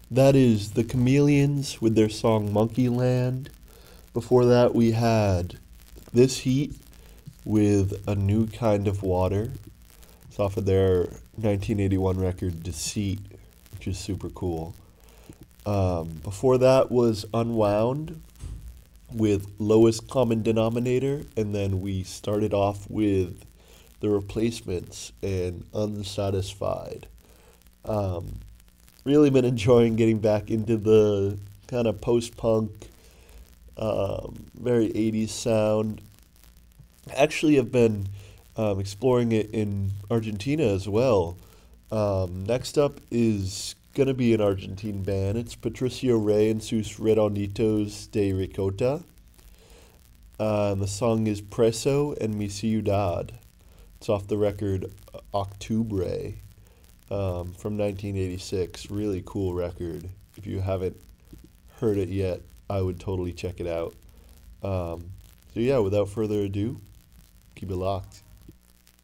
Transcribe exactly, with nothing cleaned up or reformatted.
That is The Chameleons with their song Monkey Land. Before that, we had This Heat with A New Kind of Water. It's off of their nineteen eighty-one record Deceit, which is super cool. Um, before that was Unwound with Lowest Common Denominator, and then we started off with The Replacements and Unsatisfied. Um, really been enjoying getting back into the kind of post-punk, um, very eighties sound. Actually, have been um, exploring it in Argentina as well. Um, next up is gonna be an Argentine band. It's Patricio Rey and Sus Redonditos de Ricota. Uh, and the song is Preso en mi ciudad. It's off the record Octubre, um, from nineteen eighty-six. Really cool record. If you haven't heard it yet, I would totally check it out. Um, so yeah, without further ado, keep it locked.